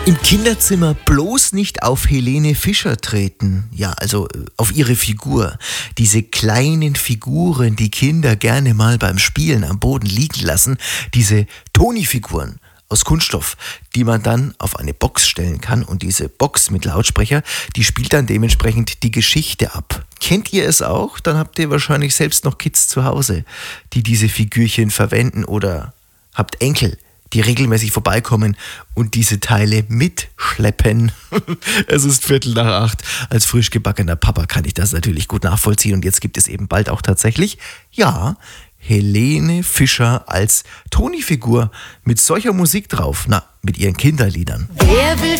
Im Kinderzimmer bloß nicht auf Helene Fischer treten. Ja, also auf ihre Figur. Diese kleinen Figuren, die Kinder gerne mal beim Spielen am Boden liegen lassen. Diese Toni-Figuren aus Kunststoff, die man dann auf eine Box stellen kann. Und diese Box mit Lautsprecher, die spielt dann dementsprechend die Geschichte ab. Kennt ihr es auch? Dann habt ihr wahrscheinlich selbst noch Kids zu Hause, die diese Figürchen verwenden, oder habt Enkel, die regelmäßig vorbeikommen und diese Teile mitschleppen. Es ist 7:45. Als frisch gebackener Papa kann ich das natürlich gut nachvollziehen. Und jetzt gibt es eben bald auch tatsächlich, ja, Helene Fischer als Toni-Figur mit solcher Musik drauf. Na, mit ihren Kinderliedern. Wer will